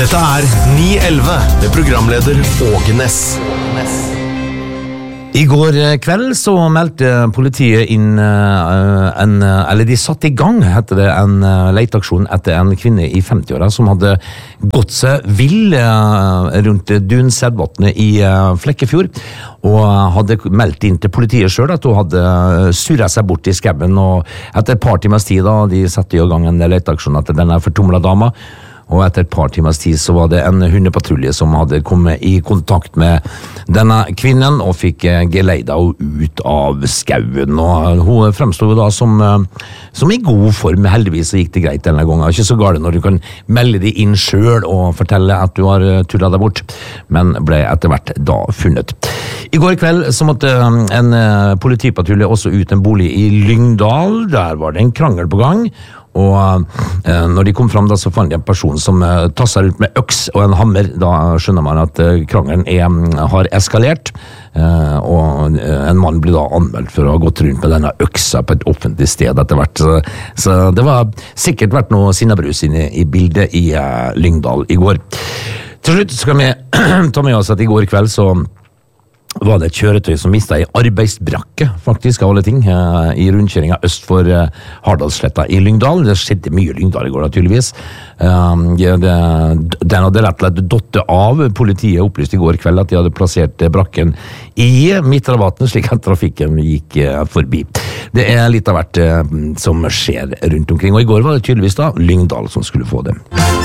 Dette 911 med programleder Åge Ness. I går kveld så meldte politiet inn eller de satte i gang, heter det, en leteaksjon etter en kvinne i 50-åra som hadde gått seg vill rundt Dunsedvatnet i Flekkefjord, og hadde meldt inn til politiet selv at hun hadde surret seg bort i skabben, og etter et par timers tid da, de satte i gang en leteaksjon etter denne fortumla dama. Og etter et par timers tid så var det en hundepatrulje som hadde kommet i kontakt med denne kvinnen og fikk geleida henne ut av skauen. Og hun fremstod da som i god form. Heldigvis så gikk det greit denne gangen. Ikke så galt når du kan melde det inn selv og fortelle at du har tullet deg bort, men ble etter hvert da funnet. I går kveld så måtte en politipatrulje også ut en bolig i Lyngdal. Der var det en krangel på gang. Og når de kom fram da, så fant de en person som tasset rundt med øks og en hammer. Da skjønner man at krangelen har eskalert, og en mann ble da anmeldt for å ha gått rundt med denne øksa på et offentlig sted etter hvert. Så det var sikkert vært noe sinnabrus inne i bildet i Lyngdal i går. Til slutt skal vi ta med oss at i går kveld så var det et kjøretøy som mistet en arbeidsbrakke, faktisk, av alle ting, i rundkjøringen øst for Hardalsletta i Lyngdal. Det skjedde mye i Lyngdal i går, naturligvis. Den hadde rett og slett dottet av. Politiet opplyste i går kveld at de hadde plassert brakken i midtrabatten, slik at trafikken gikk forbi. Det litt av hvert som skjer rundt omkring, og i går var det tydeligvis da Lyngdal som skulle få det.